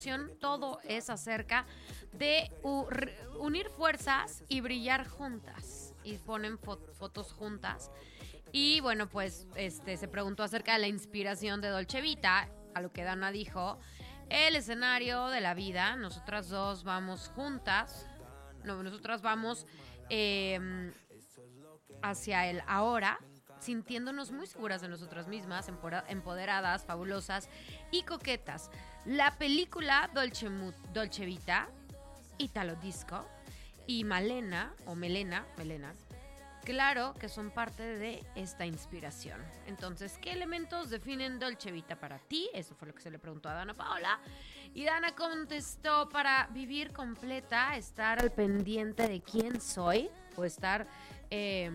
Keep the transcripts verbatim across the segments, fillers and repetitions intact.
todo es acerca de u- r- unir fuerzas y brillar juntas. Y ponen fo- fotos juntas. Y bueno, pues este se preguntó acerca de la inspiración de Dolce Vita, a lo que Dana dijo, el escenario de la vida, nosotras dos vamos juntas, no, nosotras vamos eh, hacia el ahora, sintiéndonos muy seguras de nosotras mismas, empora- empoderadas, fabulosas y coquetas. La película Dolce, Mu- Dolce Vita, Italo Disco y Malena, o Melena, Melena, claro que son parte de esta inspiración. Entonces, ¿qué elementos definen Dolce Vita para ti? Eso fue lo que se le preguntó a Dana Paola. Y Dana contestó: para vivir completa, estar al pendiente de quién soy, o estar, eh,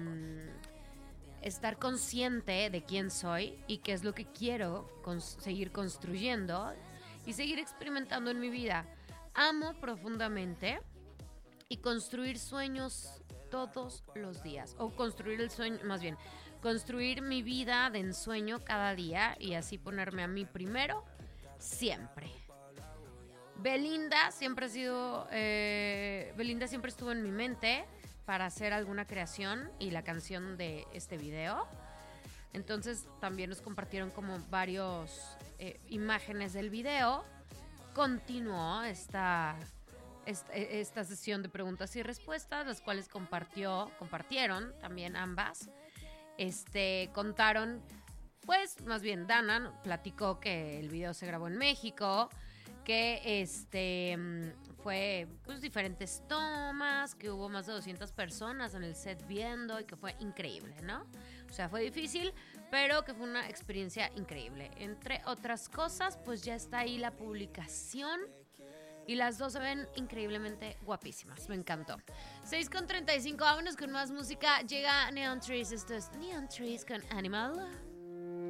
estar consciente de quién soy y qué es lo que quiero cons- seguir construyendo y seguir experimentando en mi vida. Amo profundamente y construir sueños todos los días, o construir el sueño, más bien, construir mi vida de ensueño cada día y así ponerme a mí primero siempre. Belinda siempre ha sido, eh, Belinda siempre estuvo en mi mente para hacer alguna creación y la canción de este video. Entonces también nos compartieron como varios eh, imágenes del video. Continuó esta esta, esta sesión de preguntas y respuestas, las cuales compartió, compartieron también ambas. Este, contaron, pues, más bien Dana platicó que el video se grabó en México, que este fue pues diferentes tomas, que hubo más de doscientas personas en el set viendo y que fue increíble, ¿no? O sea, fue difícil, pero que fue una experiencia increíble. Entre otras cosas, pues ya está ahí la publicación. Y las dos se ven increíblemente guapísimas. Me encantó. seis con treinta y cinco, vámonos con más música. Llega Neon Trees. Esto es Neon Trees con Animal.